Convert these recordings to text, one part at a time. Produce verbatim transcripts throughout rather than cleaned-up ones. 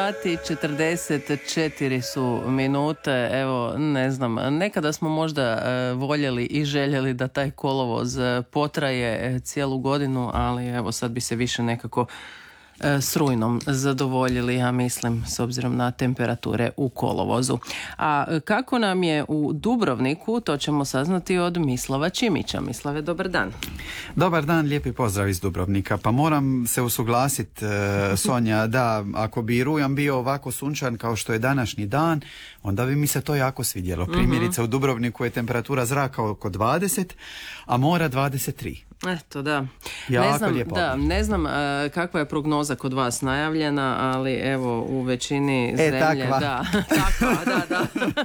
sati, četrdeset četiri su minute. Evo, ne znam, nekada smo možda uh, voljeli i željeli da taj kolovoz uh, potraje cijelu godinu, ali evo sad bi se više nekako s rujnom zadovoljili, ja mislim, s obzirom na temperature u kolovozu. A kako nam je u Dubrovniku, to ćemo saznati od Mislava Čimića. Mislave, dobar dan. Dobar dan, lijepi pozdrav iz Dubrovnika. Pa moram se usuglasiti, e, Sonja, da ako bi rujan bio ovako sunčan kao što je današnji dan, onda bi mi se to jako svidjelo. Primjerice, u Dubrovniku je temperatura zraka oko dvadeset, a mora dvadeset tri. Eto, da. Jako ne znam, lijepo. da, ne znam uh, kakva je prognoza kod vas najavljena, ali evo u većini zemlje, e, takva. da, takva, da, da.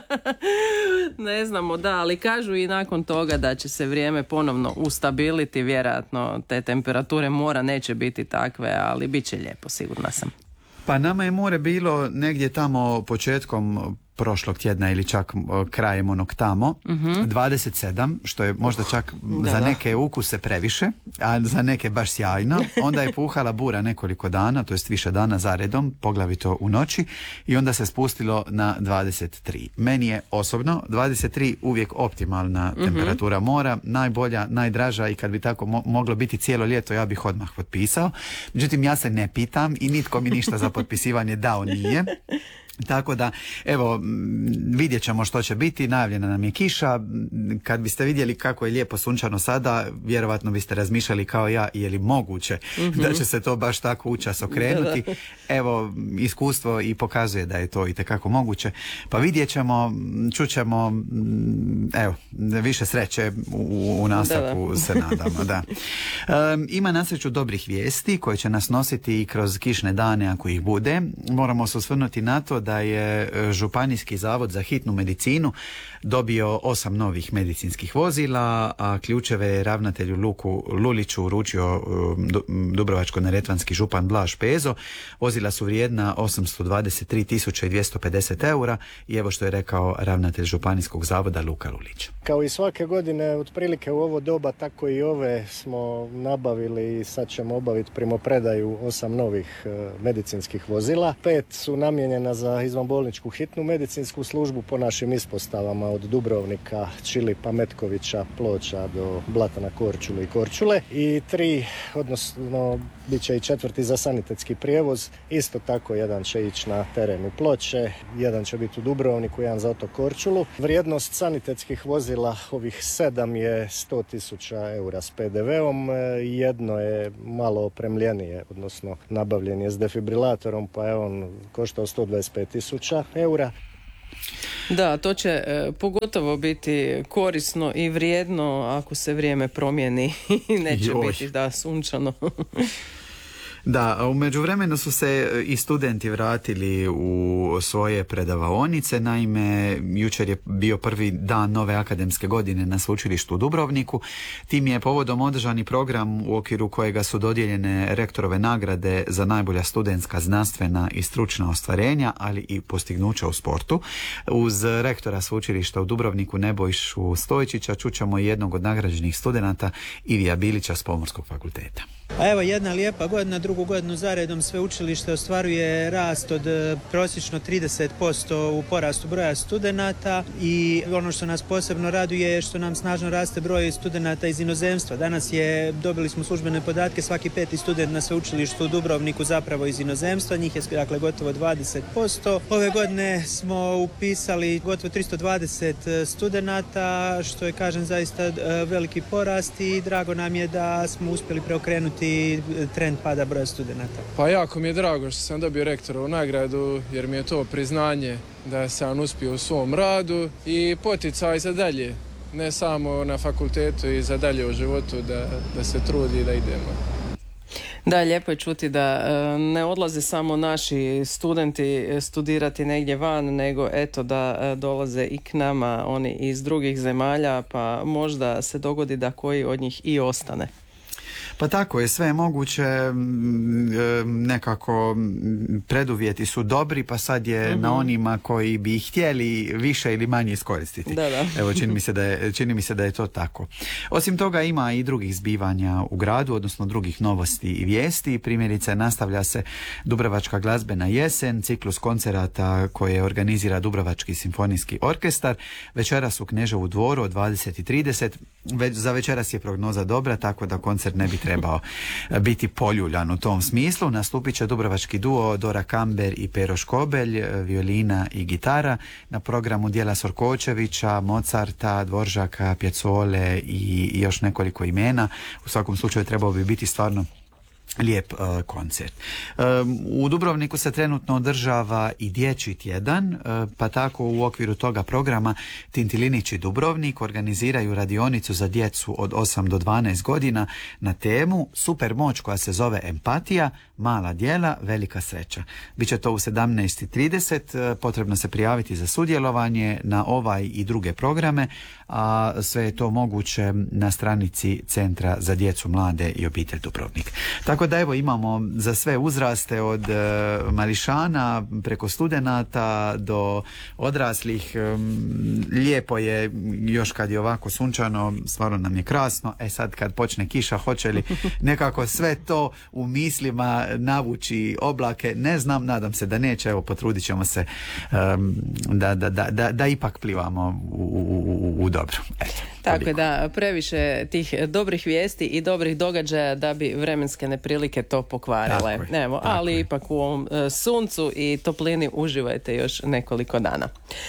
Ne znamo, da, ali kažu i nakon toga da će se vrijeme ponovno ustabiliti, vjerojatno te temperature mora neće biti takve, ali bit će lijepo, sigurna sam. Pa nama je more bilo negdje tamo početkom prošlog tjedna ili čak krajem onog tamo, uh-huh. dvadeset sedam, što je možda čak uh, za neke ukuse previše, a za neke baš sjajno. Onda je puhala bura nekoliko dana, to jest više dana zaredom, poglavito u noći, i onda se spustilo na dvadeset tri. Meni je osobno dvadeset tri uvijek optimalna uh-huh. temperatura mora, najbolja, najdraža, i kad bi tako mo- moglo biti cijelo ljeto, ja bih odmah potpisao. Međutim, ja se ne pitam i nitko mi ništa za potpisivanje dao nije. Tako da, evo, vidjet ćemo što će biti, najavljena nam je kiša. Kad biste vidjeli kako je lijepo sunčano sada, vjerovatno biste razmišljali kao ja, je li moguće mm-hmm. da će se to baš tako učas okrenuti. Evo, iskustvo i pokazuje da je to itekako moguće. Pa vidjet ćemo, čućemo, evo, više sreće u, u nastavku, da, da. se nadamo. Da. Um, ima na sreću dobrih vijesti koje će nas nositi i kroz kišne dane ako ih bude. Moramo se osvrnuti na to da je Županijski zavod za hitnu medicinu dobio osam novih medicinskih vozila, a ključeve je ravnatelju Luku Luliću uručio dubrovačko-neretvanski župan Blaž Pezo. Vozila su vrijedna osamsto dvadeset tri tisuće dvjesto pedeset eura i evo što je rekao ravnatelj Županijskog zavoda Luka Lulić. Kao i svake godine, otprilike u ovo doba, tako i ove smo nabavili i sad ćemo obaviti primopredaju osam novih e, medicinskih vozila. Pet su namijenjena za izvanbolničku hitnu medicinsku službu po našim ispostavama od Dubrovnika, Čilipa, Metkovića, Ploča do Blatana, Korčule i Korčule. I tri, odnosno bit će i četvrti za sanitetski prijevoz. Isto tako jedan će ići na teren u Ploče, jedan će biti u Dubrovniku, jedan za otok Korčulu. Vrijednost sanitetskih vozila ovih sedam je sto tisuća eura s pe de veom. Jedno je malo opremljenije, odnosno nabavljen je s defibrilatorom, pa je on koštao sto dvadeset pet tisuća eura. Da, to će e, pogotovo biti korisno i vrijedno ako se vrijeme promijeni i neće Joj. biti da sunčano. Da, u međuvremenu su se i studenti vratili u svoje predavaonice. Naime, jučer je bio prvi dan nove akademske godine na sveučilištu u Dubrovniku. Tim je povodom održani program u okviru kojega su dodijeljene rektorove nagrade za najbolja studentska, znanstvena i stručna ostvarenja, ali i postignuća u sportu. Uz rektora sveučilišta u Dubrovniku Nebojšu Stojčića čućemo jednog od nagrađenih studenata, Ivija Bilića s Pomorskog fakulteta. A evo jedna lijepa godina, drugu godinu zaredom sveučilište ostvaruje rast od prosječno trideset posto u porastu broja studenata i ono što nas posebno raduje je što nam snažno raste broj studenata iz inozemstva. Danas je, dobili smo službene podatke, svaki peti student na sveučilištu u Dubrovniku zapravo iz inozemstva, njih je dakle gotovo dvadeset posto. Ove godine smo upisali gotovo tristo dvadeset studenata, što je, kažem, zaista veliki porast i drago nam je da smo uspjeli preokrenuti trend pada broja studenata. Pa jako mi je drago što sam dobio rektorovu nagradu, jer mi je to priznanje da sam uspio u svom radu i poticaj za dalje, ne samo na fakultetu i za dalje u životu, da, da se trudi i da idemo. Da, lijepo je čuti da ne odlaze samo naši studenti studirati negdje van, nego eto da dolaze i k nama oni iz drugih zemalja, pa možda se dogodi da koji od njih i ostane. Pa tako je, sve je moguće, nekako preduvjeti su dobri, pa sad je mm-hmm. na onima koji bi htjeli više ili manje iskoristiti. Da, da. Evo, čini mi se da je, čini mi se da je to tako. Osim toga ima i drugih zbivanja u gradu, odnosno drugih novosti i vijesti. Primjerice, nastavlja se Dubrovačka glazbena jesen, ciklus koncerata koje organizira Dubrovački simfonijski orkestar. Večeras u Kneževu dvoru od dvadeset i trideset. Već, za večeras je prognoza dobra, tako da koncert ne bi trebao biti poljuljan u tom smislu. Nastupit će dubrovački duo Dora Kamber i Pero Škobelj, violina i gitara. Na programu dijela Sorkočevića, Mozarta, Dvoržaka, Piazzole i još nekoliko imena. U svakom slučaju trebao bi biti stvarno lijep uh, koncert. Um, u Dubrovniku se trenutno održava i dječji tjedan, uh, pa tako u okviru toga programa Tintilinić i Dubrovnik organiziraju radionicu za djecu od osam do dvanaest godina na temu Super moć koja se zove empatija, mala djela, velika sreća. Biće to u sedamnaest i trideset, uh, potrebno se prijaviti za sudjelovanje na ovaj i druge programe, a sve je to moguće na stranici Centra za djecu, mlade i obitelj Dubrovnik. Tako da evo imamo za sve uzraste od e, mališana preko studenata do odraslih. E, lijepo je još kad je ovako sunčano, stvarno nam je krasno. E sad kad počne kiša, hoće li nekako sve to u mislima navući oblake, ne znam, nadam se da neće. Evo, potrudit ćemo se e, da, da, da, da, da ipak plivamo u, u, u dobro. Eto, tako je, da, previše tih dobrih vijesti i dobrih događaja da bi vremenske neprilike to pokvarile. Tako je, Evo, tako ali je. ipak u ovom e, suncu i toplini uživajte još nekoliko dana.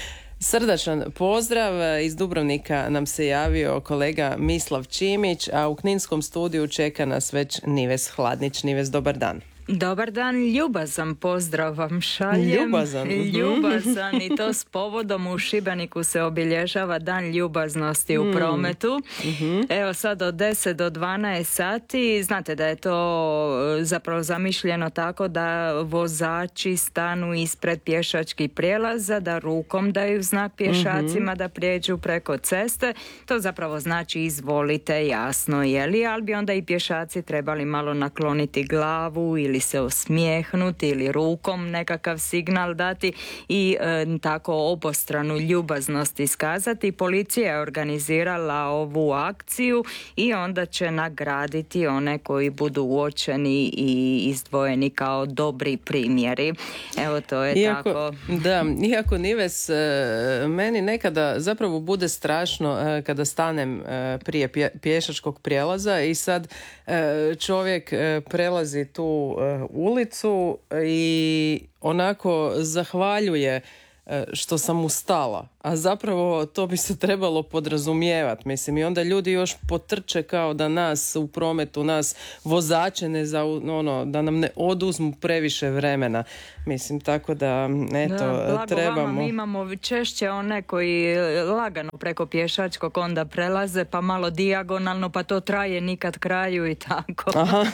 Srdačan pozdrav, iz Dubrovnika nam se javio kolega Mislav Čimić, a u Kninskom studiju čeka nas već Nives Hladnić. Nives, dobar dan. Dobar dan, ljubazan pozdrav vam šaljem. Ljubazan. Ljubazan i to s povodom u Šibeniku se obilježava dan ljubaznosti u prometu. Mm-hmm. Evo sad od deset do dvanaest sati, znate da je to zapravo zamišljeno tako da vozači stanu ispred pješačkih prijelaza, da rukom daju znak pješacima mm-hmm. da prijeđu preko ceste. To zapravo znači izvolite, jasno, jeli, ali bi onda i pješaci trebali malo nakloniti glavu ili ili se osmijehnuti ili rukom nekakav signal dati i e, tako obostranu ljubaznost iskazati. Policija je organizirala ovu akciju i onda će nagraditi one koji budu uočeni i izdvojeni kao dobri primjeri. Evo, to je iako, tako. Da, iako Nives, meni nekada zapravo bude strašno kada stanem prije pješačkog prijelaza i sad čovjek prelazi tu ulicu i onako zahvaljuje što sam mu stala, a zapravo to bi se trebalo podrazumijevati, mislim, i onda ljudi još potrče kao da nas u prometu, nas vozače ne za, ono, da nam ne oduzmu previše vremena, mislim, tako da eto, da, blago trebamo. Vama, mi imamo češće one koji lagano preko pješačkog onda prelaze, pa malo dijagonalno, pa to traje nikad kraju i tako. Aha.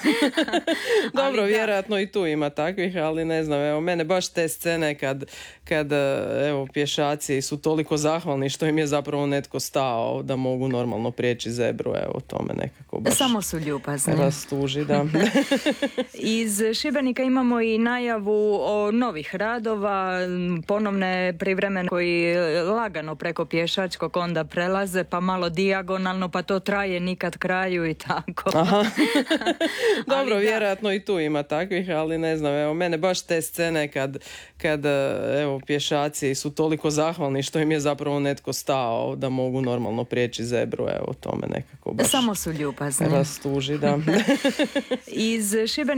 Dobro, ali vjerojatno da. I tu ima takvih, ali ne znam, evo, mene baš te scene kad, kad evo, pješaci su toliko zahvalni što im je zapravo netko stao da mogu normalno prijeći zebru, evo, to me nekako baš samo su ljubazni. Rastuži, da. Iz Šibenika imamo i najavu o novih radova, ponovne privremene koji lagano preko pješačkog onda prelaze, pa malo dijagonalno, pa to traje nikad kraju i tako. Aha. Dobro, vjerojatno i tu ima takvih, ali ne znam, evo, mene baš te scene kad, kad evo, pješaci su toliko zahvalni što im je zapravo netko stao da mogu normalno prijeći zebru, evo, to me nekako baš samo su ljubazni. rastuži, da. Iz Šibenika